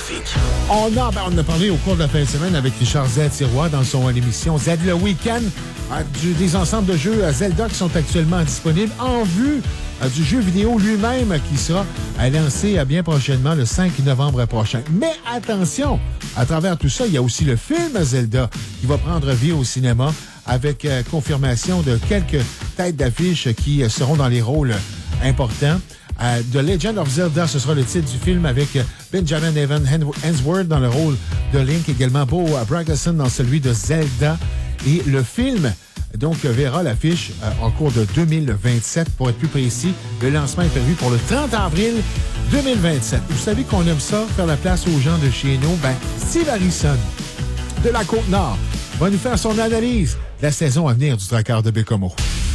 trafic. On a parlé au cours de la fin de semaine avec Richard Z. Sirois dans son émission Z le Week-end des ensembles de jeux Zelda qui sont actuellement disponibles en vue du jeu vidéo lui-même qui sera lancé bien prochainement, le 5 novembre prochain. Mais attention, à travers tout ça, il y a aussi le film Zelda qui va prendre vie au cinéma avec confirmation de quelques têtes d'affiche qui seront dans les rôles importants. The Legend of Zelda, ce sera le titre du film avec Benjamin Evan Hemsworth dans le rôle de Link, également Bo Bragason dans celui de Zelda. Et le film, donc, verra l'affiche en cours de 2027, pour être plus précis. Le lancement est prévu pour le 30 avril 2027. Vous savez qu'on aime ça, faire la place aux gens de chez nous. Steve Harrison, de la Côte-Nord, va nous faire son analyse de la saison à venir du Traqueur de Bécomo.